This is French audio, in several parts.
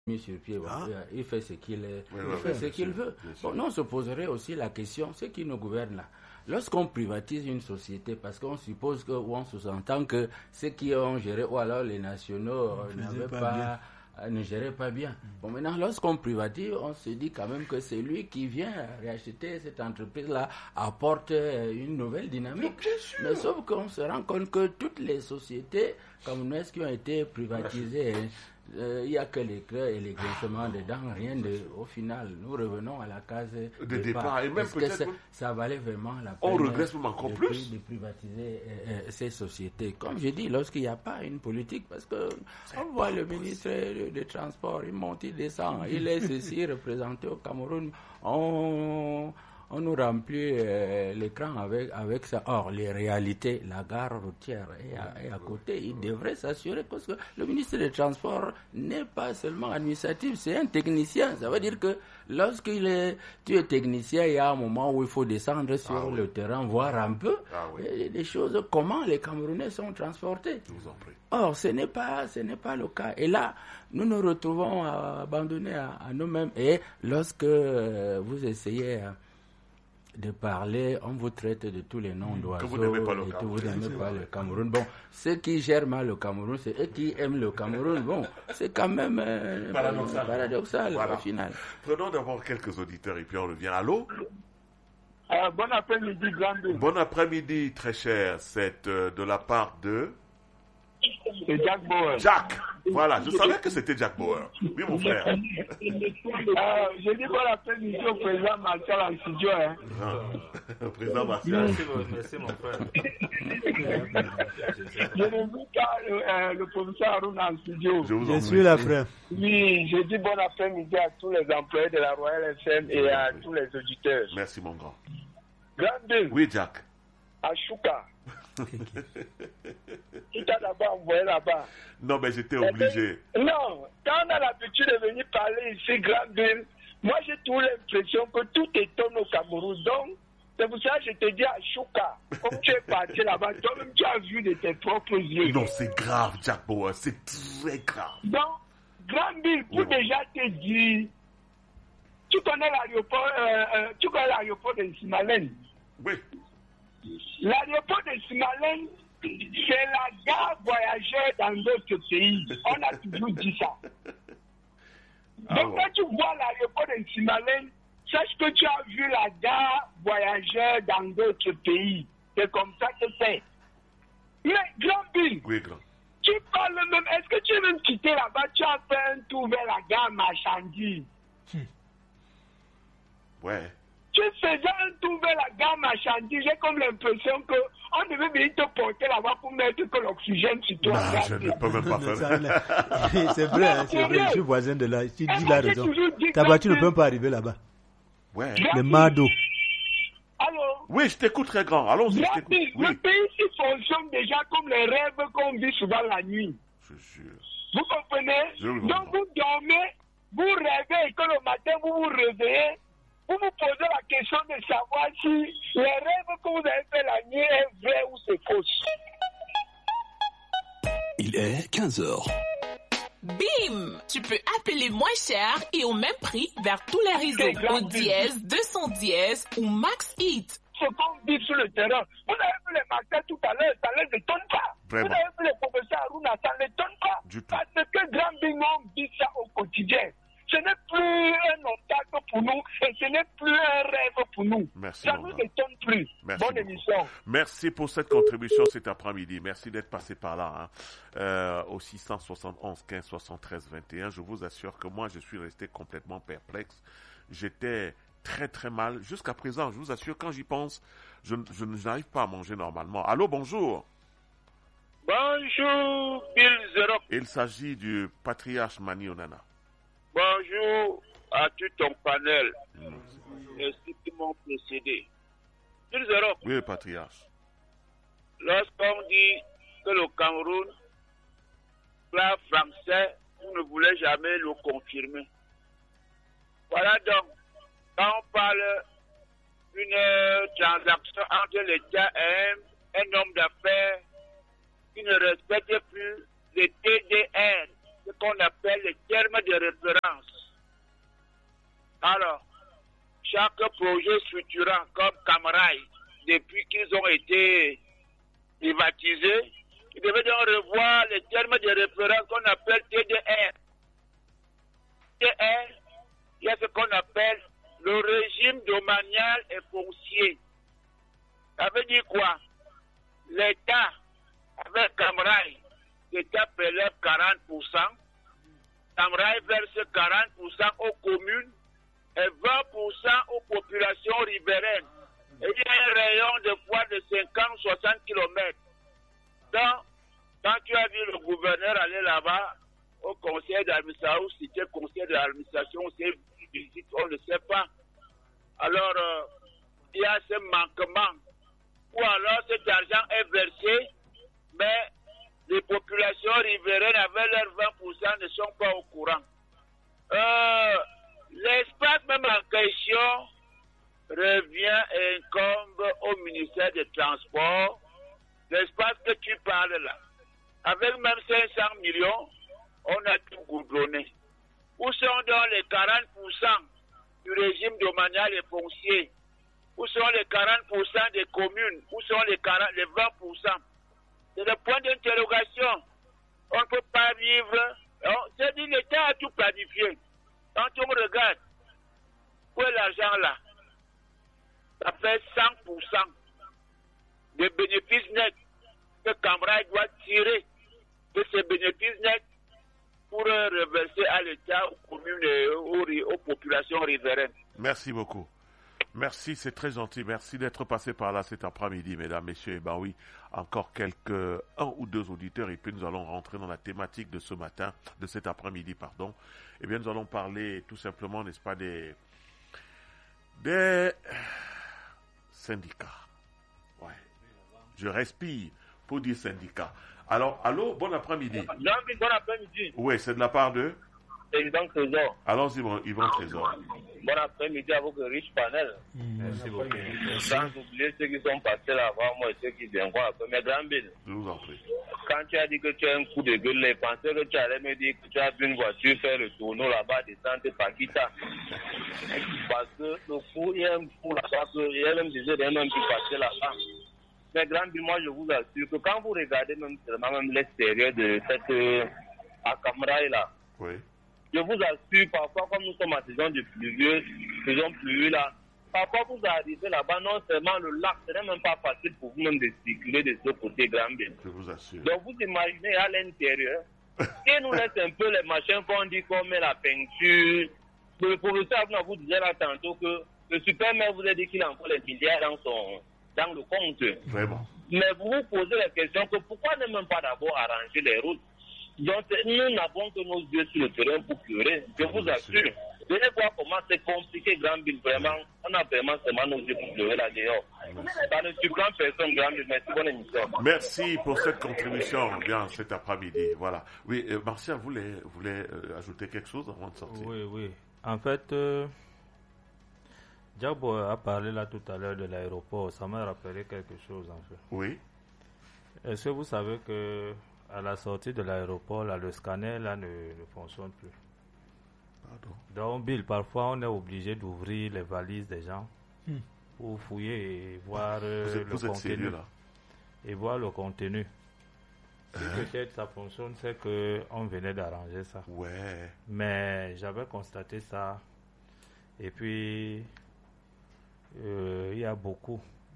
mis sur pied, il fait ce qu'il veut. Bon, nous, on se poserait aussi la question, ceux qui nous gouvernent là, lorsqu'on privatise une société, parce qu'on suppose que, ou on sous-entend que ceux qui ont géré, ou alors les nationaux ne géraient pas bien. Bon, maintenant, lorsqu'on privatise, on se dit quand même que c'est lui qui vient racheter cette entreprise-là, apporte une nouvelle dynamique. Mais sauf qu'on se rend compte que toutes les sociétés camerounaises qui ont été privatisées, il n'y a que les creux et les grincements dedans, rien de. Au final, nous revenons à la case de départ. Et même peut-être ça valait vraiment la peine. On regrette même encore plus de privatiser ces sociétés. Comme je dis, lorsqu'il n'y a pas une politique, parce que on voit le ministre des Transports, il monte, il descend, il est ceci représenté au Cameroun. On nous remplit l'écran avec ça. Or, les réalités, la gare routière est à côté. Il devrait s'assurer parce que le ministre des Transports n'est pas seulement administratif, c'est un technicien. Ça veut dire que lorsque tu es technicien, il y a un moment où il faut descendre sur le terrain, voir un peu les choses, comment les Camerounais sont transportés. Je vous en prie. Or, ce n'est pas le cas. Et là, nous nous retrouvons abandonnés à nous-mêmes. Et lorsque vous essayez de parler, on vous traite de tous les noms d'oiseaux. Que vous n'aimez pas le Cameroun. Que vous n'aimez pas le Cameroun. Bon, ceux qui gèrent mal le Cameroun, c'est eux qui aiment le Cameroun. Bon, c'est quand même paradoxal au final. Prenons d'abord quelques auditeurs et puis on revient. Allô? Bon après-midi, Grande. Bon après-midi, très cher. C'est de la part de... C'est Jack Bauer. Jack, voilà, je savais que c'était Jack Bauer. Oui, mon frère. Je dis bon après-midi au président Martial en studio. Président Martial. Merci, mon frère. Je ne vu qu'à le professeur Aruna en studio. Je suis là, frère. Oui, je dis bon après-midi à tous les employés de la Royal FM et à tous les auditeurs. Merci, mon grand. Grande. Oui, Jack. À Chouka. Tu t'as d'abord envoyé là-bas. Non, mais j'étais obligé. Non, quand on a l'habitude de venir parler ici, Grande, moi j'ai toujours l'impression que tout étonne au Cameroun. Donc, c'est pour ça que je te dis à Chouka, comme tu es parti là-bas, toi-même tu as vu de tes propres yeux. Non, c'est grave, Jack Bauer, c'est très grave. Donc, Grande, pour déjà te dire, tu connais l'aéroport de Simalène. Oui. L'aéroport de Simalène, c'est la gare voyageur dans d'autres pays. On a toujours dit ça. Donc, quand tu vois l'aéroport de Simalène, sache que tu as vu la gare voyageur dans d'autres pays. C'est comme ça que c'est. Mais, Grand Bill, oui, grand. Tu parles même, est-ce que tu es même quitté là-bas, tu as fait un tour vers la gare marchandise. Ouais. Tu faisais un tour vers la gare marchandise, j'ai comme l'impression qu'on devait venir te porter là-bas pour mettre que l'oxygène sur toi. Non, je ne peux même pas faire. C'est vrai, hein, c'est vrai, je suis voisin de là. Tu dis la raison. Ta voiture ne peut pas arriver là-bas. Ouais. Le Mado. Allô? Oui, je t'écoute très grand. Allons-y, je t'écoute. Oui. Le pays qui fonctionne déjà comme les rêves qu'on vit souvent la nuit. Je jure. Vous comprenez? Donc vous dormez, vous rêvez et que le matin vous vous réveillez. Vous vous posez la question de savoir si les rêves que vous avez fait la nuit est vrai ou c'est faux. Il est 15h. Bim! Tu peux appeler moins cher et au même prix vers tous les réseaux. Au dièse, 210 ou Max Hit. Ce qu'on dit sur le terrain. Vous avez vu les marqueurs tout à l'heure, ça ne les étonne pas. Vraiment. Vous avez vu les professeurs Aruna, ça ne l'étonne pas. Du tout. Parce que Grand Bingom dit ça au quotidien. Ce n'est plus un obstacle pour nous et ce n'est plus un rêve pour nous. Merci, ça ne nous étonne plus. Merci Bonne beaucoup. émission. Merci pour cette contribution cet après-midi. Merci d'être passé par là. Au 671 15 73 21. Je vous assure que moi, je suis resté complètement perplexe. J'étais très très mal. Jusqu'à présent, je vous assure, quand j'y pense, je n'arrive pas à manger normalement. Allô, bonjour. Bonjour, Bill Zerok. Il s'agit du patriarche Mani Onana. Bonjour à tout ton panel. Et ceux qui m'ont précédé. Bill Zerok. Oui, le patriarche. Lorsqu'on dit que le Cameroun parle français, vous ne voulez jamais le confirmer. Voilà donc, quand on parle d'une transaction entre l'État et un homme d'affaires qui ne respecte plus les TDR, que ce qu'on appelle les termes de référence. Alors, chaque projet structurant comme Camrail, depuis qu'ils ont été privatisés, ils devaient donc revoir les termes de référence qu'on appelle TDR. TDR, il y a ce qu'on appelle le régime domanial et foncier. Ça veut dire quoi? L'État, avec Camrail, l'État prélève 40%, Camrail verse 40% aux communes et 20% aux populations riveraines. Et il y a un rayon de fois de 50-60 km. Donc, quand tu as vu le gouverneur aller là-bas, au conseil d'administration, si c'était conseil d'administration, c'est visite, on ne sait pas. Alors, il y a ce manquement. Ou alors cet argent est versé, mais les populations riveraines avec leurs 20% ne sont pas au courant. L'espace même en question revient et incombe au ministère des Transports. L'espace que tu parles là, avec même 500 millions, on a tout goudronné. Où sont donc les 40% du régime domanial et foncier? Où sont les 40% des communes? Où sont les 20%? C'est le point d'interrogation. On ne peut pas vivre. C'est-à-dire l'État a tout planifié. Quand on regarde, où est l'argent là? Ça fait 100% des bénéfices nets que Camrail doit tirer de ces bénéfices nets pour reverser à l'État, aux communes et aux populations riveraines. Merci beaucoup. Merci, c'est très gentil. Merci d'être passé par là cet après-midi, mesdames, messieurs. Ben oui, encore un ou deux auditeurs et puis nous allons rentrer dans la thématique de ce matin, de cet après-midi, pardon. Eh bien, nous allons parler tout simplement, n'est-ce pas, des syndicats. Ouais. Je respire pour dire syndicats. Alors, allô, bon après-midi. Jean-Pierre, bon après-midi. Oui, c'est de la part de Président Trésor. Allons-y, Yvon Trésor. Bon après-midi à votre riche panel. Merci beaucoup. Sans oublier ceux qui sont passés là-bas, moi et ceux qui viennent voir après mes grands billes. Je vous en prie. Quand tu as dit que tu as un coup de gueule, les pensées que tu allais me dire que tu as vu une voiture faire le tourneau là-bas, descendre Paquita. Parce que le coup, il y a un coup là-bas, il y a même des gens même qui passaient là-bas. Mais grand billes, moi je vous assure que quand vous regardez même seulement même l'extérieur de cette Camrail là, oui. Je vous assure, parfois, comme nous sommes en saison de pluie là, parfois vous arrivez là-bas, non seulement le lac, ce n'est même pas facile pour vous-même de circuler de ce côté Grand-Belle. Je vous assure. Donc vous imaginez à l'intérieur, et nous laisse un peu les machins qu'on dit qu'on met la peinture. Le professeur vous disait là tantôt que le super-maire vous a dit qu'il a encore les milliards dans le compte. Vraiment. Mais vous vous posez la question que pourquoi ne même pas d'abord arranger les routes? Donc, nous n'avons que nos yeux sur le terrain pour pleurer. Je vous assure. Venez voir comment c'est compliqué, Grand-Ville. Vraiment, on a vraiment seulement nos yeux pour pleurer là-dehors. Ça ne surprend personne, Grand-Ville. Merci, bonne émission. Merci pour cette contribution, bien, cet après-midi. Voilà. Oui, Martial voulait ajouter quelque chose avant de sortir. Oui. En fait, Diabo a parlé là tout à l'heure de l'aéroport. Ça m'a rappelé quelque chose, en fait. Oui. Est-ce que vous savez que à la sortie de l'aéroport, là, le scanner là, ne fonctionne plus. Pardon. Donc, Bill, parfois, on est obligé d'ouvrir les valises des gens pour fouiller et voir le contenu. Là. Et voir le contenu. Si peut-être ça fonctionne, c'est qu'on venait d'arranger ça. Ouais. Mais j'avais constaté ça. Et puis, il y a beaucoup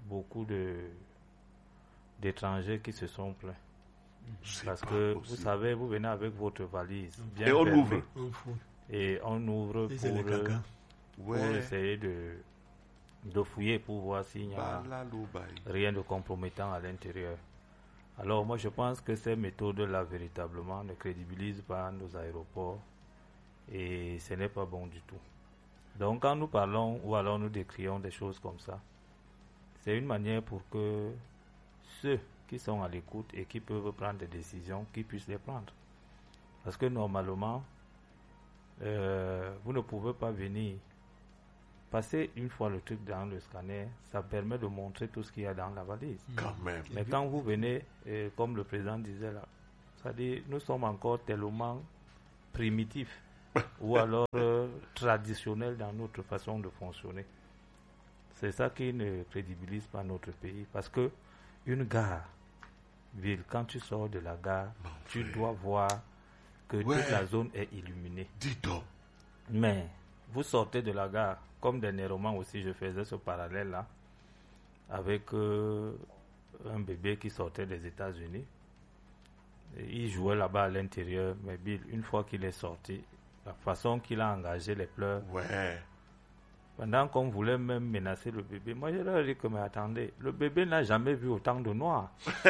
d'étrangers qui se sont plaints. Parce que possible. Vous savez, vous venez avec votre valise bien et on fermée, ouvre. Et on ouvre pour essayer de fouiller pour voir s'il n'y a rien de compromettant à l'intérieur. Alors moi je pense que ces méthodes-là véritablement ne crédibilisent pas nos aéroports et ce n'est pas bon du tout. Donc quand nous parlons ou alors nous décrions des choses comme ça, c'est une manière pour que ceux qui sont à l'écoute et qui peuvent prendre des décisions, qui puissent les prendre. Parce que normalement, vous ne pouvez pas venir passer une fois le truc dans le scanner, ça permet de montrer tout ce qu'il y a dans la valise. Quand même. Mais quand vous venez, comme le président disait là, c'est-à-dire nous sommes encore tellement primitif ou alors traditionnel dans notre façon de fonctionner. C'est ça qui ne crédibilise pas notre pays. Parce que une gare, ville, quand tu sors de la gare, tu dois voir que toute la zone est illuminée. Dis-donc. Mais vous sortez de la gare, comme dernièrement aussi, je faisais ce parallèle-là, avec un bébé qui sortait des États-Unis. Il jouait là-bas à l'intérieur, mais Bill, une fois qu'il est sorti, la façon qu'il a engagé les pleurs, pendant qu'on voulait même menacer le bébé, moi je leur ai dit que, mais attendez, le bébé n'a jamais vu autant de noir.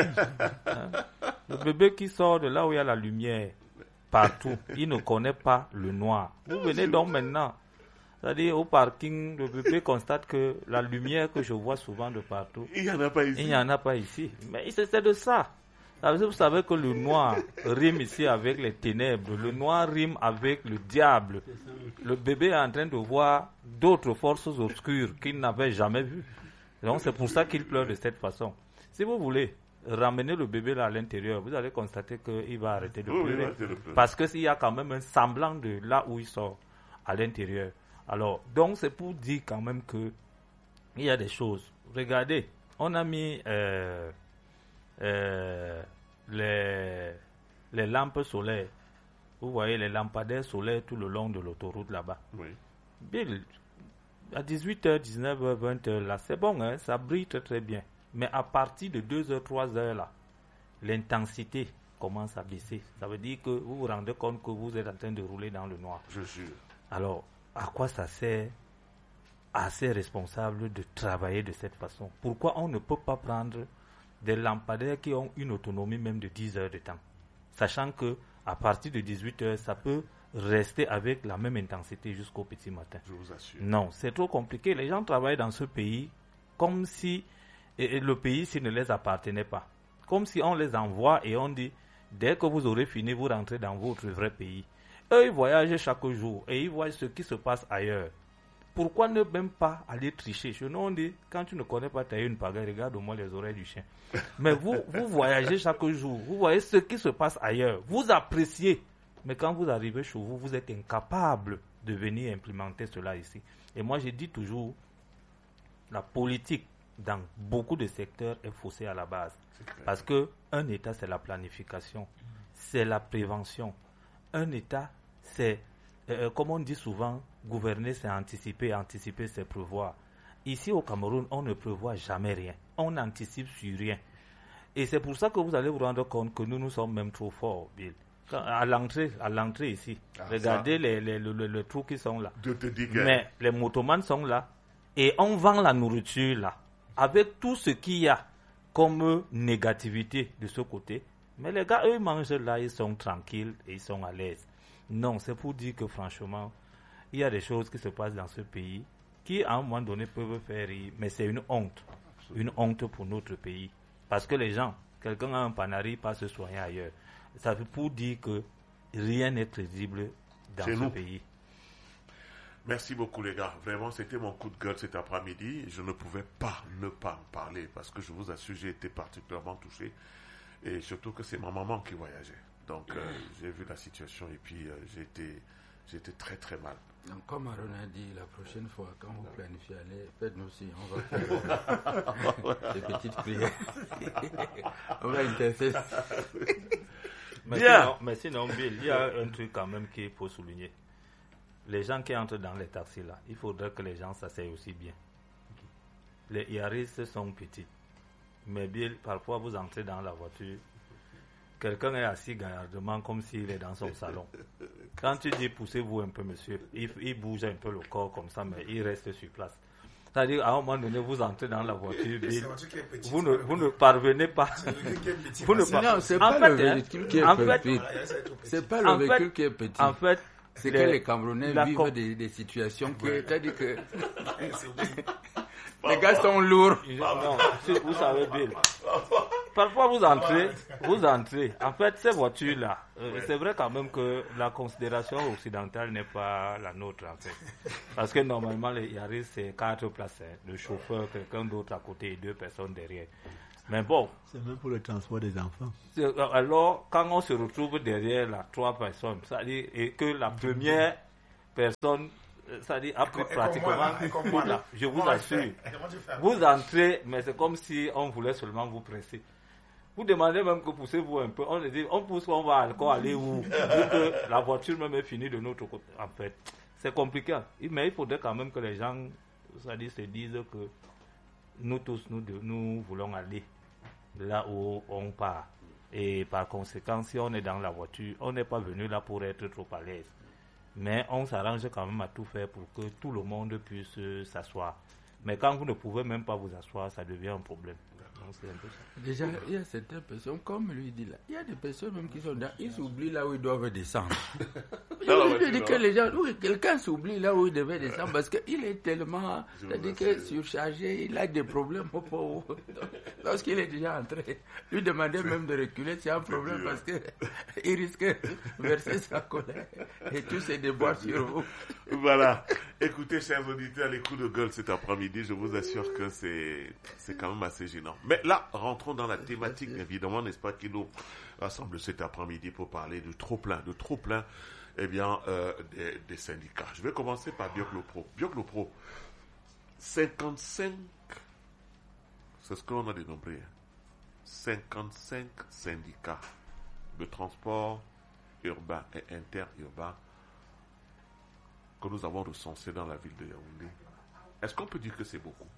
Le bébé qui sort de là où il y a la lumière, partout, il ne connaît pas le noir. Vous venez donc maintenant, c'est-à-dire au parking, le bébé constate que la lumière que je vois souvent de partout, il n'y en a pas ici. Il n'y en a pas ici. Mais c'est de ça. Vous savez que le noir rime ici avec les ténèbres. Le noir rime avec le diable. Le bébé est en train de voir d'autres forces obscures qu'il n'avait jamais vues. Donc c'est pour ça qu'il pleure de cette façon. Si vous voulez ramener le bébé là à l'intérieur, vous allez constater qu'il va arrêter de pleurer. Parce qu'il y a quand même un semblant de là où il sort, à l'intérieur. Alors, donc c'est pour dire quand même que il y a des choses. Regardez, on a mis les lampes solaires. Vous voyez les lampadaires solaires tout le long de l'autoroute là-bas. Oui. Bill, à 18h, 19h, 20h, là, c'est bon, hein, ça brille très très bien. Mais à partir de 2h, 3h, là, l'intensité commence à baisser. Ça veut dire que vous vous rendez compte que vous êtes en train de rouler dans le noir. Je jure. Alors, à quoi ça sert à ces responsables de travailler de cette façon? Pourquoi on ne peut pas prendre des lampadaires qui ont une autonomie même de 10 heures de temps, sachant que à partir de 18 heures, ça peut rester avec la même intensité jusqu'au petit matin. Je vous assure. Non, c'est trop compliqué. Les gens travaillent dans ce pays comme si le pays ne les appartenait pas. Comme si on les envoie et on dit, dès que vous aurez fini, vous rentrez dans votre vrai pays. Eux, ils voyagent chaque jour et ils voient ce qui se passe ailleurs. Pourquoi ne même pas aller tricher? Chez nous, on dit, quand tu ne connais pas tailler une pagaille, regarde au moins les oreilles du chien. Mais vous voyagez chaque jour, vous voyez ce qui se passe ailleurs, vous appréciez. Mais quand vous arrivez chez vous, vous êtes incapable de venir implémenter cela ici. Et moi, je dis toujours, la politique dans beaucoup de secteurs est faussée à la base. Parce qu'un État, c'est la planification, c'est la prévention. Un État, c'est, comme on dit souvent, gouverner, c'est anticiper, anticiper, c'est prévoir. Ici au Cameroun, on ne prévoit jamais rien. On anticipe sur rien. Et c'est pour ça que vous allez vous rendre compte que nous sommes même trop forts, Bill. À l'entrée ici, regardez les trous qui sont là. Mais les motomans sont là. Et on vend la nourriture là. Avec tout ce qu'il y a comme négativité de ce côté. Mais les gars, eux, mangent là, ils sont tranquilles et ils sont à l'aise. Non, c'est pour dire que franchement, il y a des choses qui se passent dans ce pays qui, à un moment donné, peuvent faire rire. Mais c'est une honte. Une honte pour notre pays. Parce que les gens, quelqu'un a un panari, pas se soigner ailleurs. Ça veut pour dire que rien n'est crédible dans ce pays. Merci beaucoup les gars. Vraiment, c'était mon coup de gueule cet après-midi. Je ne pouvais pas ne pas en parler parce que je vous assure, j'ai été particulièrement touché. Et surtout que c'est ma maman qui voyageait. Donc, j'ai vu la situation et puis j'étais très très mal. Donc, comme Aaron a dit, la prochaine fois, quand vous planifiez aller, faites-nous aussi. On va faire des petites prières. On va intercéder. Mais sinon, Bill, il y a un truc quand même qu'il faut souligner. Les gens qui entrent dans les taxis là, il faudrait que les gens s'asseyent aussi bien. Les Yaris sont petits. Mais Bill, parfois vous entrez dans la voiture, quelqu'un est assis gaillardement comme s'il est dans son salon. Quand tu dis poussez-vous un peu monsieur, il bouge un peu le corps comme ça, mais il reste sur place. C'est-à-dire, à un moment donné, vous entrez dans la voiture, Bill, vous ne parvenez pas. Non, c'est pas le véhicule qui est petit. C'est pas le véhicule qui est petit. En fait, c'est que les Camerounais vivent des situations qui... C'est-à-dire que... les gars sont lourds. Non, vous savez, Bill. Parfois, vous entrez. En fait, ces voitures-là, c'est vrai quand même que la considération occidentale n'est pas la nôtre, en fait. Parce que normalement, les Yaris, c'est 4 places. Le chauffeur, quelqu'un d'autre à côté et 2 personnes derrière. Mais bon. C'est même pour le transport des enfants. Alors, quand on se retrouve derrière là, 3 personnes, c'est-à-dire et que la première personne, c'est-à-dire a pris pratiquement tout là, je vous assure. Vous entrez, mais c'est comme si on voulait seulement vous presser. Vous demandez même que poussez-vous un peu. On dit, on pousse, on va encore aller où? Vu que la voiture même est finie de notre côté. En fait, c'est compliqué. Mais il faudrait quand même que les gens, c'est-à-dire, se disent que nous tous, nous voulons aller là où on part. Et par conséquent, si on est dans la voiture, on n'est pas venu là pour être trop à l'aise. Mais on s'arrange quand même à tout faire pour que tout le monde puisse s'asseoir. Mais quand vous ne pouvez même pas vous asseoir, ça devient un problème. Donc, c'est un peu ça. Déjà, il y a certaines personnes, comme lui dit là, il y a des personnes même qui sont là, ils s'oublient là où ils doivent descendre. Je dis que les gens, oui, quelqu'un s'oublie là où il devait descendre parce qu'il est tellement, c'est-à-dire que surchargé, il a des problèmes au pauvre. Lorsqu'il est déjà entré, lui demander même de reculer, c'est un problème parce qu'il risque de verser sa colère et tout se déboire sur vous. Voilà. Écoutez, chers auditeurs, les coups de gueule cet après-midi, je vous assure que c'est quand même assez gênant. Mais là, rentrons dans la thématique, évidemment, n'est-ce pas, qui nous rassemble cet après-midi pour parler de trop-plein, eh bien, des syndicats. Je vais commencer par Bioglopro. Bioglopro, 55, c'est ce que l'on a dénombré, 55 syndicats de transport urbain et interurbain que nous avons recensés dans la ville de Yaoundé. Est-ce qu'on peut dire que c'est beaucoup?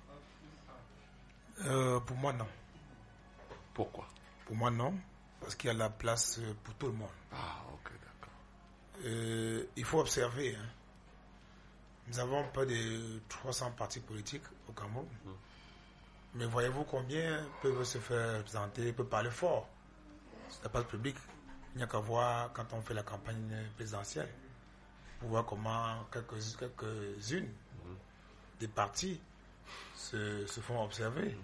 Pour moi, non. Pourquoi? Pour moi, non. Parce qu'il y a la place pour tout le monde. Ah, ok, d'accord. Il faut observer. Hein. Nous avons pas de 300 partis politiques au Cameroun. Mais voyez-vous combien peuvent se faire représenter, peuvent parler fort. C'est la place publique. Il n'y a qu'à voir quand on fait la campagne présidentielle. Pour voir comment quelques-unes des partis se font observer.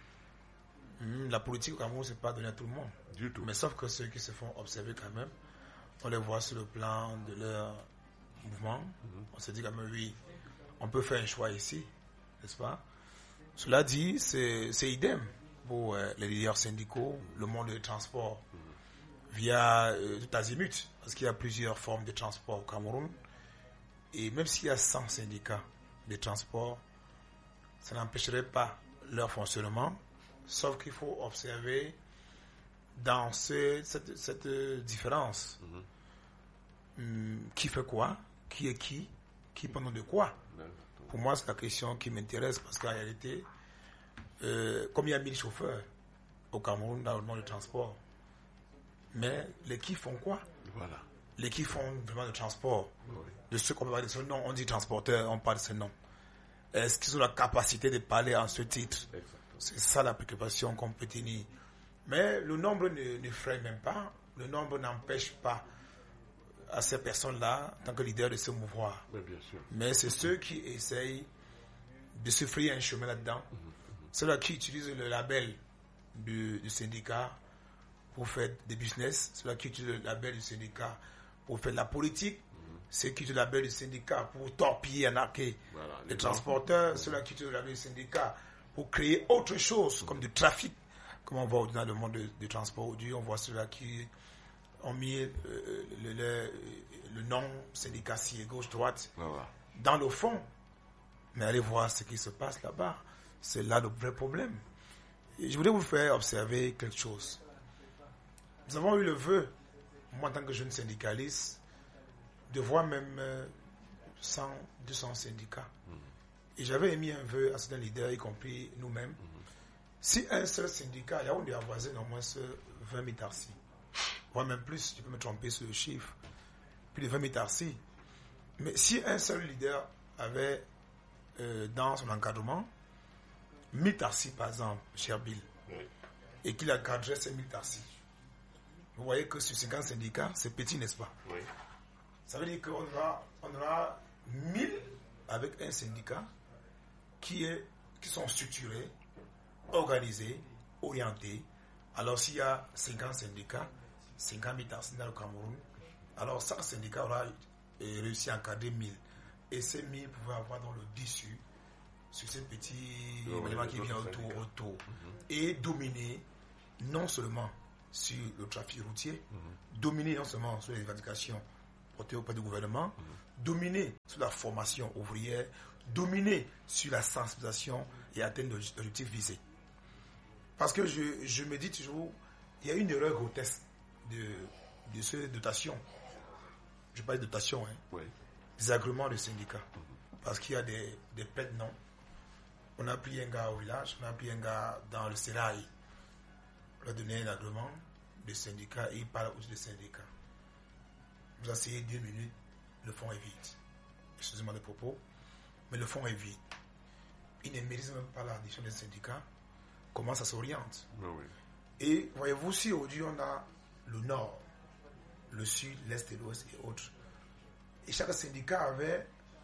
La politique au Cameroun, c'est pas donné à tout le monde. Du tout. Mais sauf que ceux qui se font observer quand même, on les voit sur le plan de leur mouvement. On se dit quand même, oui, on peut faire un choix ici, n'est-ce pas? Cela dit, c'est idem pour les leaders syndicaux, le monde du transport, via tout azimut, parce qu'il y a plusieurs formes de transport au Cameroun. Et même s'il y a 100 syndicats de transport, ça n'empêcherait pas leur fonctionnement, sauf qu'il faut observer dans cette différence qui fait quoi, qui est qui pendant de quoi. Pour moi, c'est la question qui m'intéresse parce qu'en réalité, comme il y a 1000 chauffeurs au Cameroun dans le monde du transport, mais les qui font quoi? Voilà. Les qui font vraiment le transport, de ceux qu'on peut parler de ce nom, on dit transporteur, on parle de ce nom. Est-ce qu'ils ont la capacité de parler en ce titre? Exactement. C'est ça la préoccupation qu'on peut tenir. Mais le nombre ne freine même pas. Le nombre n'empêche pas à ces personnes-là, en tant que leaders, de se mouvoir. Mais c'est ceux qui essayent de se frayer un chemin là-dedans. Ceux-là qui utilisent le label du syndicat pour faire des business. Ceux-là qui utilisent le label du syndicat pour faire de la politique. Ceux qui utilisent le label du syndicat pour torpiller, anarquer les transporteurs. Ceux-là qui utilisent le label du syndicat pour créer autre chose, comme du trafic, comme on voit dans le monde du transport aujourd'hui. On voit ceux-là qui ont mis le nom syndicat ci et gauche-droite dans le fond. Mais allez voir ce qui se passe là-bas. C'est là le vrai problème. Et je voulais vous faire observer quelque chose. Nous avons eu le vœu, moi en tant que jeune syndicaliste, de voir même 100, 200 syndicats. Et j'avais émis un vœu à certains leaders, y compris nous-mêmes. Si un seul syndicat, là on doit avoisiner au moins 20 000 tarsis, voire même plus, je peux me tromper sur le chiffre, plus de 20 000 tarsis. Mais si un seul leader avait dans son encadrement 1000 tarsis, par exemple, cher Bill, et qu'il encadrait ces 1000 tarsis, vous voyez que sur 50 syndicats, c'est petit, n'est-ce pas? Ça veut dire qu'on aura 1000 avec un syndicat qui sont structurés, organisés, orientés. Alors s'il y a 50 syndicats, 50 000 tarsis dans le Cameroun, alors 100 syndicats aura réussi à encadrer 1000. Et ces 1000 pouvaient avoir dans le dessus sur ces petits éléments qui viennent autour. Et dominer non seulement sur le trafic routier, dominer non seulement sur les revendications portées auprès du gouvernement, dominer sur la formation ouvrière, dominer sur la sensibilisation et atteindre l'objectif visé. Parce que je me dis toujours, il y a une erreur grotesque de ces dotations. Je parle de dotations, des agréments de syndicats. Parce qu'il y a des pètes-noms. On a pris un gars au village, on a pris un gars dans le sérail. On lui a donné un agrément de syndicat et il parle aussi de syndicat. Vous asseyez 2 minutes, le fond est vide. Excusez-moi les propos, mais le fond est vide. Il ne mérite même pas l'addition des syndicats. Comment ça s'oriente? Et voyez-vous, si aujourd'hui on a le nord, le sud, l'est et l'ouest et autres, et chaque syndicat avait,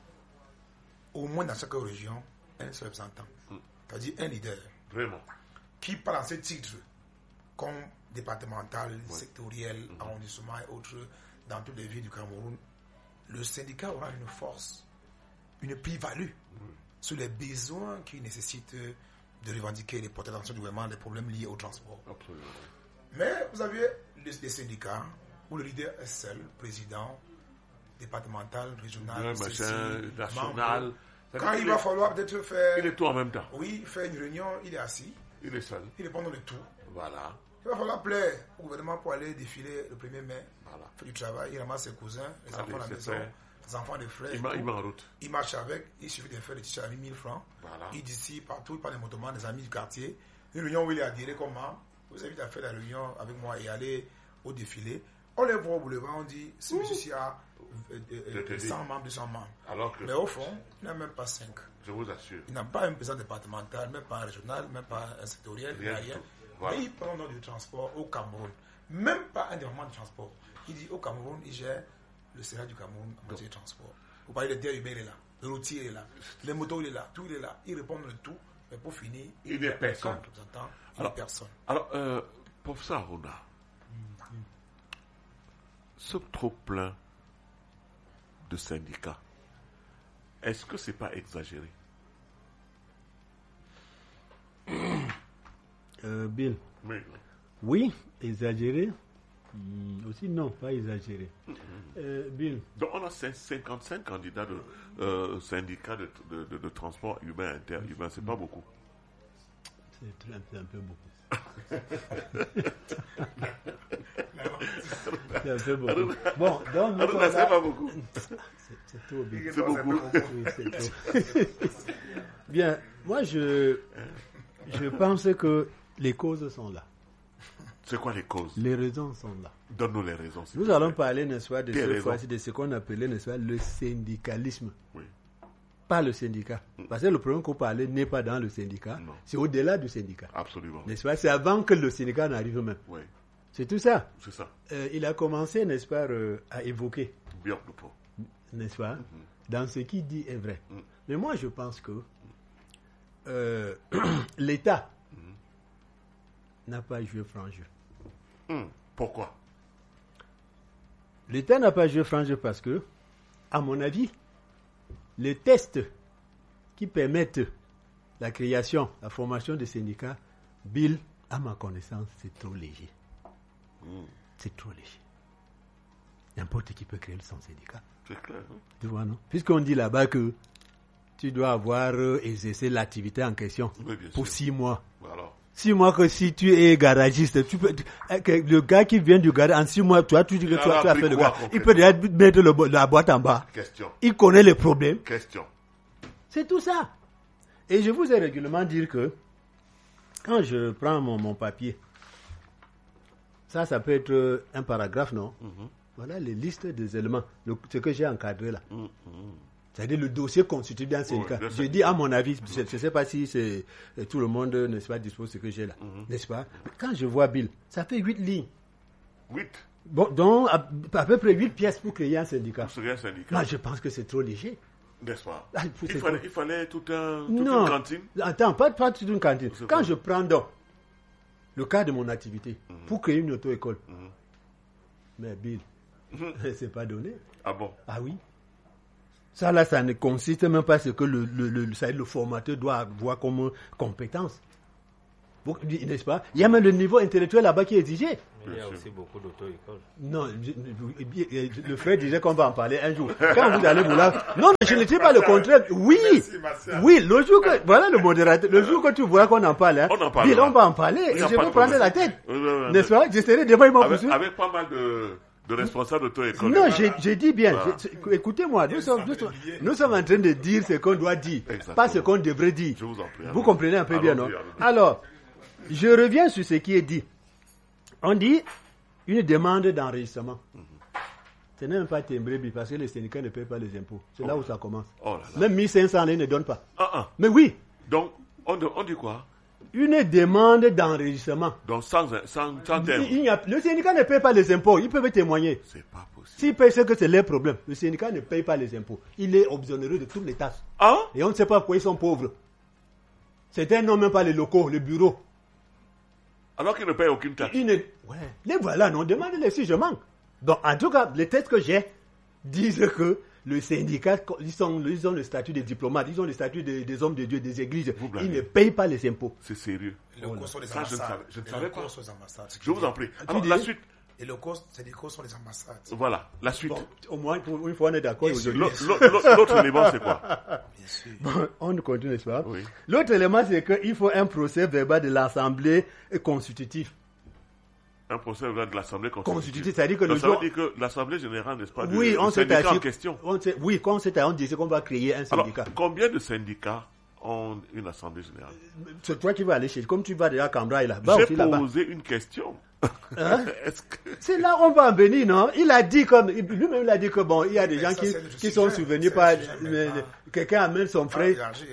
au moins dans chaque région, un seul représentant, c'est-à-dire un leader, vraiment, qui parle en ce titre, comme départemental, sectoriel, arrondissement et autres, dans toutes les villes du Cameroun. Le syndicat aura une force, une plus-value sur les besoins qui nécessitent de revendiquer les porteurs d'attention du gouvernement, des problèmes liés au transport. Absolument. Mais vous avez des syndicats où le leader est seul, président, départemental, régional, national. Quand il va falloir peut-être faire... Il est tout en même temps. Oui, faire une réunion, il est assis. Il est seul. Il répond de tout. Voilà. Il va falloir plaire au gouvernement pour aller défiler le 1er mai. Voilà. Faire du travail, il ramasse ses cousins, les enfants à la maison, les enfants des frères. Il met en route. Il marche avec, il suffit de faire des t-shirts à 1000 francs. Voilà. Il dit ici, partout, il parle des motomans, des amis du quartier. Une réunion où il est adhéré comme membre. Vous invite à faire la réunion avec moi et aller au défilé. On les voit au boulevard, on dit, ce monsieur-ci a 100 membres, 200 membres. Mais au fond, il n'a même pas 5. Je vous assure. Il n'a pas un président départemental, même pas un régional, même pas un sectoriel, rien. Voilà. Mais il prend le nom du transport au Cameroun. Même pas un département de transport. Il dit au Cameroun, il gère le Sénat du Cameroun en matière de transport. Vous parlez de terre humaine, il est là. Le routier, il est là. Les motos, il est là. Tout, il est là. Il répond de tout. Mais pour finir, il n'est personne. Alors, professeur Aruna, ce trop plein de syndicats, est-ce que c'est pas exagéré? Bill. Oui, exagéré. Aussi, non, pas exagéré. Bill. Donc, on a 55 candidats de syndicats de transport humain, interhumain. C'est pas beaucoup. C'est un peu beaucoup. C'est un peu beaucoup. Bon, donc, c'est pas beaucoup. C'est trop bien. C'est beaucoup. Oui, c'est trop. Bien, moi, je pense que les causes sont là. C'est quoi les causes? Les raisons sont là. Donne-nous les raisons. Nous allons parler, n'est-ce pas, de cette fois-ci, de ce qu'on appelait, n'est-ce pas, le syndicalisme. Oui. Pas le syndicat. Parce que le problème qu'on parlait n'est pas dans le syndicat, c'est au-delà du syndicat. Absolument. N'est-ce pas? C'est avant que le syndicat n'arrive même. Oui. C'est tout ça. C'est ça. Il a commencé, n'est-ce pas, à évoquer. Bien de pro. N'est-ce pas? Dans ce qu'il dit est vrai. Mais moi, je pense que l'État n'a pas joué franc jeu. Pourquoi? L'État n'a pas joué franc jeu parce que, à mon avis, les tests qui permettent la création, la formation des syndicats, Bill, à ma connaissance, c'est trop léger. C'est trop léger. N'importe qui peut créer son syndicat. C'est clair. Tu vois, non? Puisqu'on dit là-bas que tu dois avoir exercé l'activité en question pour 6 mois. Voilà. 6 mois que si tu es garagiste, tu peux, le gars qui vient du garage, en 6 mois, toi, tu dis que tu as fait le gars. Il peut déjà mettre la boîte en bas. Question. Il connaît les problèmes. Question. C'est tout ça. Et je vous ai régulièrement dit que, quand je prends mon papier, ça peut être un paragraphe, non? Voilà les listes des éléments, ce que j'ai encadré là. C'est-à-dire le dossier constitué d'un syndicat. Je dis à mon avis, je ne sais pas si tout le monde ne pas dispose de ce que j'ai là. N'est-ce pas? Quand je vois Bill, ça fait 8 lignes. 8? Bon, donc à peu près 8 pièces pour créer un syndicat. Pour créer un syndicat. Moi, je pense que c'est trop léger. N'est-ce pas? Il fallait toute une cantine? Attends, pas toute une cantine. Quand je prends donc le cas de mon activité pour créer une auto-école, mais Bill, c'est pas donné. Ah bon? Ah oui. Ça là, ça ne consiste même pas ce que le formateur doit avoir comme compétence. N'est-ce pas? Il y a même le niveau intellectuel là-bas qui est exigé. Mais il y a aussi beaucoup d'auto-écoles. Non, le frère disait qu'on va en parler un jour. Quand vous allez vous là... Non, mais je ne dis pas le contraire. Oui, oui, le jour que... Voilà le modérateur. Le jour que tu vois qu'on en parle, hein, on va en parler. Et je vais prendre la tête. N'est-ce pas? J'essaierai de voir avec pas mal de responsables d'auto-école. Non, j'ai dit bien. Voilà. Écoutez-moi, nous sommes en train de dire ce qu'on doit dire, pas ce qu'on devrait dire. Je vous en prie. Vous comprenez un peu bien, non? Alors, je reviens sur ce qui est dit. On dit une demande d'enregistrement. Ce n'est même pas timbré parce que les syndicats ne payent pas les impôts. C'est là où ça commence. Même 1500, ils ne donnent pas. Mais oui. Donc, on dit quoi? Une demande d'enregistrement. Donc, sans terme. Le syndicat ne paye pas les impôts. Ils peuvent témoigner. C'est pas possible. S'ils payent, c'est que c'est leur problème. Le syndicat ne paye pas les impôts. Il est exonéré de toutes les taxes. Et on ne sait pas pourquoi ils sont pauvres. Certains n'ont même pas les locaux, les bureaux. Alors qu'ils ne payent aucune taxe. Les voilà, non, demandez-les si je manque. Donc, en tout cas, les textes que j'ai disent que le syndicat, ils ont le statut des diplomates, ils ont le statut des hommes de Dieu, des églises. Ils ne payent pas les impôts. C'est sérieux. Les locaux sont les ambassades. Je ne savais pas. Je vous en prie. Alors, la suite. Et les syndicats sont les ambassades. Voilà, la suite. Bon, au moins, pour une fois, on est d'accord. L'autre élément, c'est quoi? Bien sûr. Bon, on continue, n'est-ce pas? Oui. L'autre élément, c'est qu'il faut un procès verbal de l'Assemblée constitutive. Un procès verbal de l'Assemblée constitutive. C'est-à-dire que ça veut dire que l'Assemblée générale, n'est-ce pas, on syndicat en question. Oui, quand on disait qu'on va créer un syndicat. Alors, combien de syndicats ont une Assemblée générale? C'est toi qui vas aller chez... Comme tu vas déjà à Cambrai, là. J'ai posé une question. Hein? C'est là on va en venir, non? Il a dit comme lui-même il a dit que bon, il y a des gens qui sont souvenus par quelqu'un amène son frère.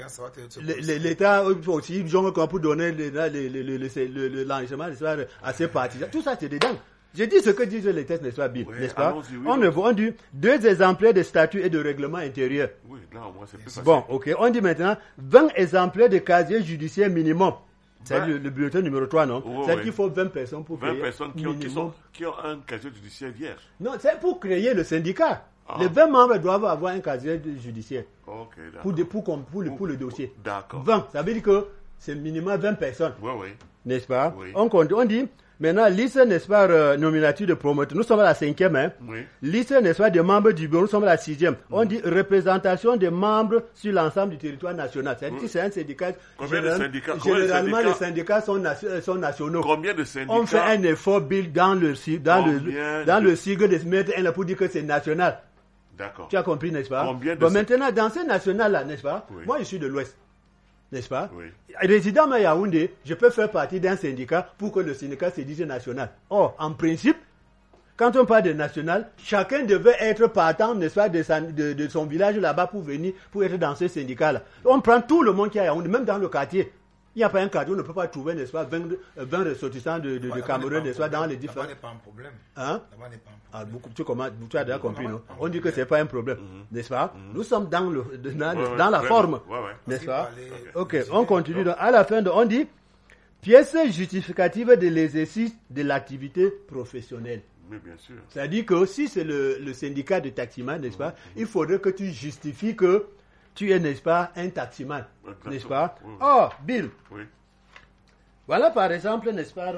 L'État aussi ils ont pour donner l'enregistrement à ses partisans. Tout ça c'est dedans. J'ai dit ce que disent les textes, n'est-ce pas, n'est-ce pas? On dit 2 exemplaires de statuts et de règlements intérieurs. Oui, là au moins c'est plus facile. Bon, ok. On dit maintenant 20 exemplaires de casier judiciaire minimum. C'est le bulletin numéro 3, non? C'est qu'il faut 20 personnes pour créer. 20 personnes qui ont un casier judiciaire vierge. Non, c'est pour créer le syndicat. Les 20 membres doivent avoir un casier judiciaire. Ok, pour le dossier. D'accord. 20, ça veut dire que c'est minimum 20 personnes. Oui. N'est-ce pas? Oui. On dit, maintenant, liste, n'est-ce pas, nominative de promoteur. Nous sommes à la 5e, hein? Oui. Liste, n'est-ce pas, des membres du bureau. Nous sommes à la 6e. On dit représentation des membres sur l'ensemble du territoire national. C'est-à-dire que c'est un syndicat. Combien de syndicats? Généralement, les syndicats sont nationaux. Combien de syndicats? On fait un effort, Bill, dans le sigle de se mettre un pour dire que c'est national. D'accord. Tu as compris, n'est-ce pas? Bon, maintenant, dans ce national-là, n'est-ce pas? Oui. Moi, je suis de l'Ouest. N'est-ce pas? Oui. Résident à Yaoundé, je peux faire partie d'un syndicat pour que le syndicat se dise national. Or, en principe, quand on parle de national, chacun devait être partant, n'est-ce pas, de son village là-bas pour venir, pour être dans ce syndicat-là. On prend tout le monde qui est à Yaoundé, même dans le quartier. Il n'y a pas un quartier, on ne peut pas trouver, n'est-ce pas, 20 ressortissants de Cameroun, n'est-ce pas, dans les différents... Là-bas n'est pas un problème. Hein? Là-bas n'est pas un problème. Tu as déjà compris, non? On dit que ce n'est pas un problème, n'est-ce pas? Nous sommes dans la forme, n'est-ce pas? Ok, on continue. Donc, à la fin, on dit pièce justificative de l'exercice de l'activité professionnelle. Mais bien sûr. C'est-à-dire que si c'est le syndicat de taximan, n'est-ce pas, il faudrait que tu justifies que tu es, n'est-ce pas, un taximan, n'est-ce pas? Oh, Bill. Oui. Voilà par exemple, n'est-ce pas,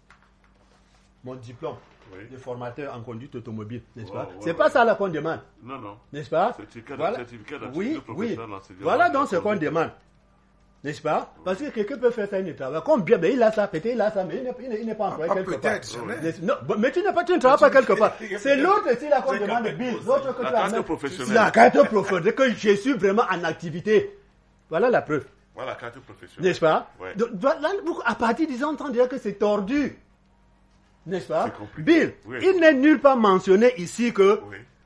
mon diplôme de formateur en conduite automobile, n'est-ce pas? C'est pas ça là qu'on demande. Non. N'est-ce pas? Certificat d'activité professionnelle. Voilà donc ce qu'on demande. N'est-ce pas? Parce que quelqu'un peut faire ça, il ne travaille. Combien? Mais il a ça, peut-être il a ça, mais il n'est pas employé quelque part. Non, mais tu ne travailles pas quelque part. C'est l'autre ici là qu'on demande de Bill. L'autre que tu as. La carte professionnelle. La carte professionnelle, que je suis vraiment en activité. Voilà la preuve. Voilà la carte professionnelle. N'est-ce pas? Ouais. Donc, là, à partir de ça, on entend dire que c'est tordu. N'est-ce pas? Bill, il n'est nulle part mentionné ici que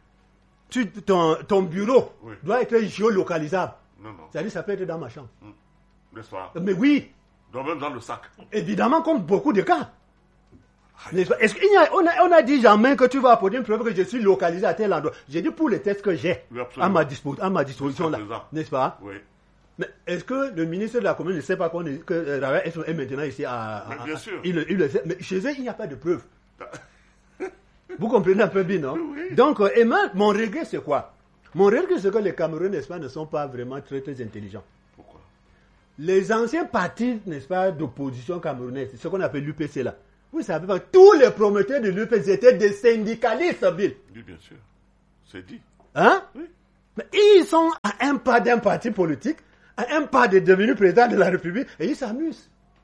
ton bureau doit être géolocalisable. Non. C'est-à-dire ça peut être dans ma chambre. N'est-ce pas? Mais oui. Donc même dans le sac. Évidemment, comme beaucoup de cas. N'est-ce pas? On a dit jamais que tu vas apporter une preuve que je suis localisé à tel endroit. J'ai dit pour les tests que j'ai à ma disposition là. N'est-ce pas? Oui. Mais est-ce que le ministre de la Commune ne sait pas que Ravert est maintenant ici bien sûr. Il le sait. Mais chez eux, il n'y a pas de preuve. Vous comprenez un peu bien, non? Oui. Donc, mon regret, c'est quoi? Mon regret, c'est que les Camerounais, n'est-ce pas, ne sont pas vraiment très, très intelligents. Pourquoi? Les anciens partis, n'est-ce pas, d'opposition camerounaise, ce qu'on appelle l'UPC là, vous savez pas, tous les promoteurs de l'UPC étaient des syndicalistes, Bill. Oui, bien sûr. C'est dit. Hein? Oui. Mais ils sont à un pas d'un parti politique, à un pas de devenir président de la République, et ils s'amusent.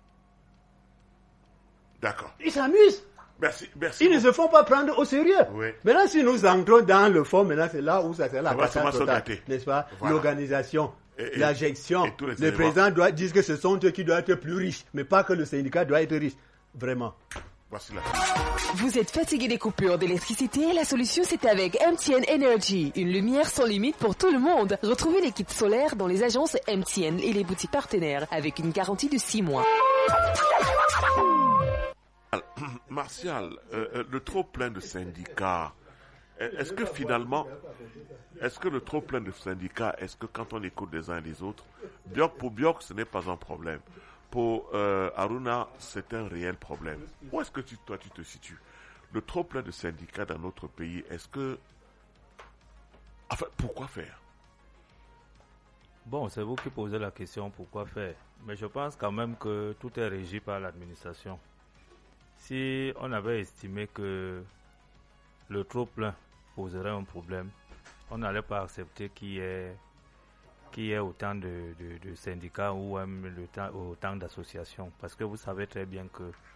D'accord. Ils s'amusent. Merci. Ils ne se font pas prendre au sérieux. Oui. Maintenant, si nous entrons dans le fond, maintenant, c'est là où ça c'est la catastrophe totale, n'est-ce pas? Voilà. L'organisation, la gestion. Le président doit dire que ce sont eux qui doivent être plus riches, mais pas que le syndicat doit être riche. Vraiment. Voici la... Vous êtes fatigué des coupures d'électricité? La solution, c'est avec MTN Energy. Une lumière sans limite pour tout le monde. Retrouvez les kits solaires dans les agences MTN et les boutiques partenaires avec une garantie de 6 mois. Martial, le trop plein de syndicats, est-ce que finalement, le trop plein de syndicats, est-ce que quand on écoute les uns et les autres, pour Biok, ce n'est pas un problème. Pour Aruna, c'est un réel problème. Où est-ce que toi tu te situes? Le trop plein de syndicats dans notre pays, est-ce que... Enfin, pourquoi faire? Bon, c'est vous qui posez la question, pourquoi faire? Mais je pense quand même que tout est régi par l'administration. Si on avait estimé que le trop-plein poserait un problème, on n'allait pas accepter qu'il y ait autant de syndicats ou même autant d'associations. Parce que vous savez très bien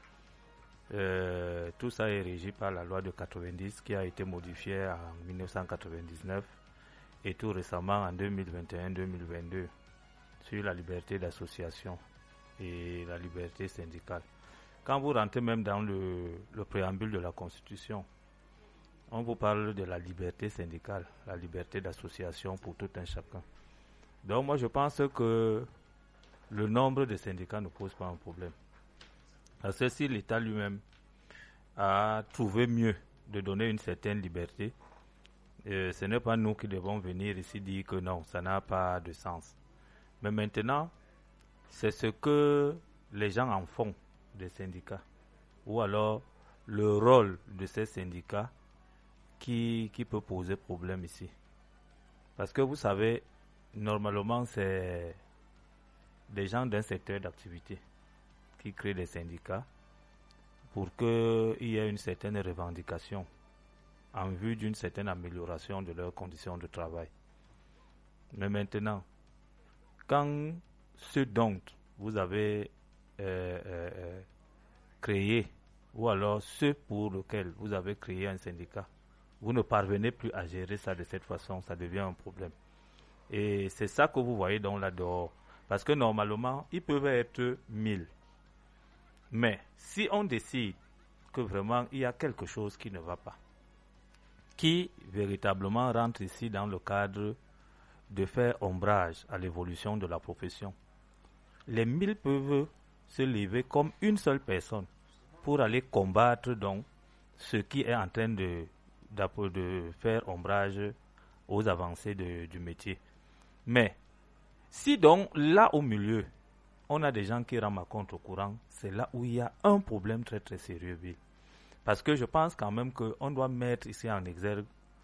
que tout ça est régi par la loi de 90 qui a été modifiée en 1999 et tout récemment en 2021-2022 sur la liberté d'association et la liberté syndicale. Quand vous rentrez même dans le préambule de la Constitution, on vous parle de la liberté syndicale, la liberté d'association pour tout un chacun. Donc moi je pense que le nombre de syndicats ne pose pas un problème. Parce que si l'État lui-même a trouvé mieux de donner une certaine liberté, ce n'est pas nous qui devons venir ici dire que non, ça n'a pas de sens. Mais maintenant, c'est ce que les gens en font des syndicats, ou alors le rôle de ces syndicats qui peut poser problème ici. Parce que vous savez, normalement, c'est des gens d'un secteur d'activité qui créent des syndicats pour qu'il y ait une certaine revendication en vue d'une certaine amélioration de leurs conditions de travail. Mais maintenant, quand ce dont vous avez créé, ou alors ceux pour lesquels vous avez créé un syndicat, vous ne parvenez plus à gérer ça de cette façon, ça devient un problème. Et c'est ça que vous voyez donc là dehors. Parce que normalement, ils peuvent être 1000. Mais si on décide que vraiment il y a quelque chose qui ne va pas, qui véritablement rentre ici dans le cadre de faire ombrage à l'évolution de la profession, les 1000 peuvent se lever comme une seule personne pour aller combattre donc ce qui est en train de faire ombrage aux avancées du métier. Mais si donc là au milieu, on a des gens qui rament à contre-courant, c'est là où il y a un problème très très sérieux. Parce que je pense quand même qu'on doit mettre ici en exergue,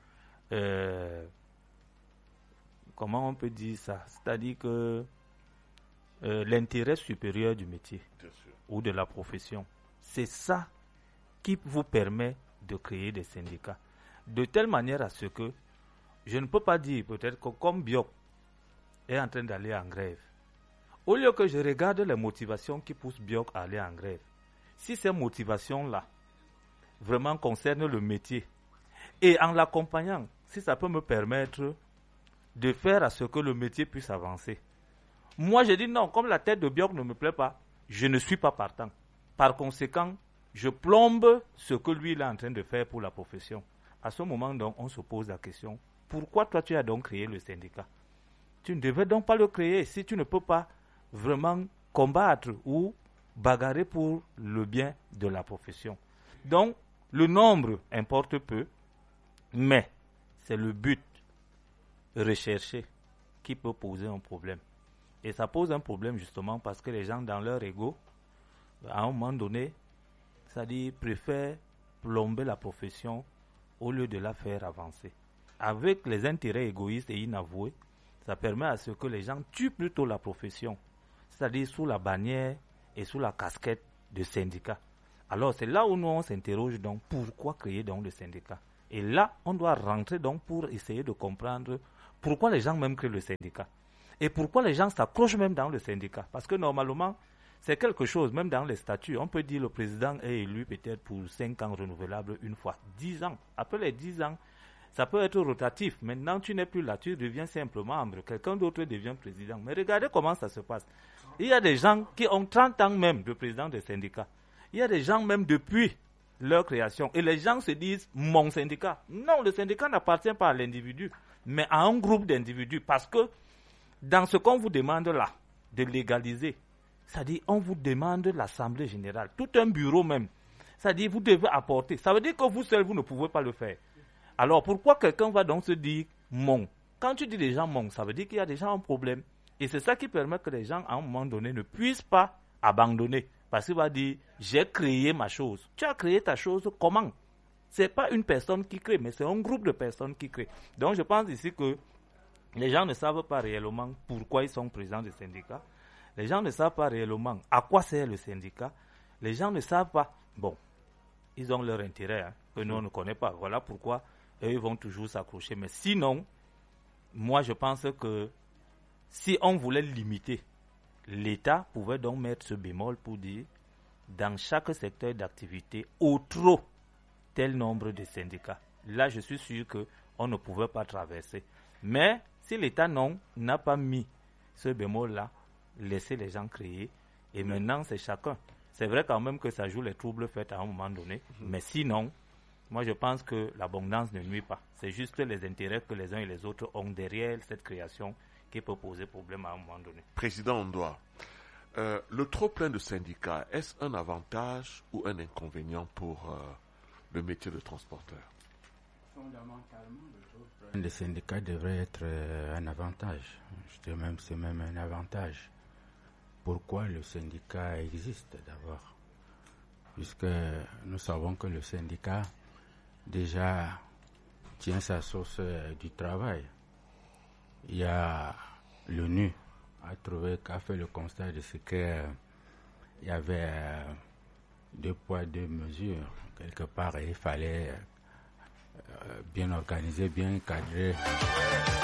comment on peut dire ça, c'est-à-dire que l'intérêt supérieur du métier ou de la profession, c'est ça qui vous permet de créer des syndicats. De telle manière à ce que, je ne peux pas dire peut-être que comme Biok est en train d'aller en grève, au lieu que je regarde les motivations qui poussent Biok à aller en grève, si ces motivations-là vraiment concernent le métier, et en l'accompagnant, si ça peut me permettre de faire à ce que le métier puisse avancer. Moi, je dis non, comme la tête de Biok ne me plaît pas, je ne suis pas partant. Par conséquent, je plombe ce que lui il est en train de faire pour la profession. À ce moment, donc, on se pose la question, pourquoi toi tu as donc créé le syndicat? Tu ne devais donc pas le créer si tu ne peux pas vraiment combattre ou bagarrer pour le bien de la profession. Donc, le nombre importe peu, mais c'est le but recherché qui peut poser un problème. Et ça pose un problème justement parce que les gens, dans leur ego, à un moment donné, c'est-à-dire préfèrent plomber la profession au lieu de la faire avancer. avec les intérêts égoïstes et inavoués, ça permet à ce que les gens tuent plutôt la profession, c'est-à-dire sous la bannière et sous la casquette de syndicat. Alors c'est là où nous on s'interroge donc pourquoi créer donc le syndicat. Et là on doit rentrer donc pour essayer de comprendre pourquoi les gens même créent le syndicat. Et pourquoi les gens s'accrochent même dans le syndicat. Parce que normalement, c'est quelque chose, même dans les statuts, on peut dire le président est élu peut-être pour 5 ans renouvelables une fois, 10 ans. Après les 10 ans, ça peut être rotatif. Maintenant, tu n'es plus là, tu deviens simplement membre. Quelqu'un d'autre devient président. Mais regardez comment ça se passe. Il y a des gens qui ont 30 ans même de président de syndicat. Il y a des gens même depuis leur création. Et les gens se disent, mon syndicat. Non, le syndicat n'appartient pas à l'individu, mais à un groupe d'individus. Parce que dans ce qu'on vous demande là, de légaliser, c'est-à-dire on vous demande l'Assemblée générale, tout un bureau même. C'est-à-dire vous devez apporter. Ça veut dire que vous seul, vous ne pouvez pas le faire. Alors pourquoi quelqu'un va donc se dire mon? Quand tu dis des gens mon, ça veut dire qu'il y a déjà un problème. Et c'est ça qui permet que les gens, à un moment donné, ne puissent pas abandonner. Parce qu'il va dire, j'ai créé ma chose. Tu as créé ta chose comment? Ce n'est pas une personne qui crée, mais c'est un groupe de personnes qui créent. Donc je pense ici que les gens ne savent pas réellement pourquoi ils sont présidents des syndicats. Les gens ne savent pas réellement à quoi sert le syndicat. Les gens ne savent pas. Bon, ils ont leur intérêt, que nous on ne connaît pas. Voilà pourquoi eux, ils vont toujours s'accrocher. Mais sinon, moi je pense que si on voulait limiter, l'État pouvait donc mettre ce bémol pour dire dans chaque secteur d'activité, au trop tel nombre de syndicats. Là, je suis sûr qu'on ne pouvait pas traverser. Mais si l'État n'a pas mis ce bémol-là, laisser les gens créer, et maintenant c'est chacun. C'est vrai quand même que ça joue les troubles faits à un moment donné, mais sinon, moi je pense que l'abondance ne nuit pas. C'est juste les intérêts que les uns et les autres ont derrière cette création qui peut poser problème à un moment donné. Président Ondoa, le trop plein de syndicats, est-ce un avantage ou un inconvénient pour le métier de transporteur? Fondamentalement, le trop plein de syndicats devrait être un avantage. Je dirais même c'est même un avantage. Pourquoi le syndicat existe d'abord? Puisque nous savons que le syndicat déjà tient sa source du travail. Il y a l'ONU a fait le constat de ce qu'il y avait 2 poids 2 mesures. Quelque part, il fallait bien organiser, bien cadrer